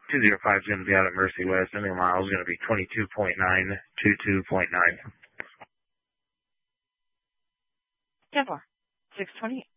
205 is going to be out at Mercy West. Ending mile is going to be 22.9, 22.9. 10-4, 628.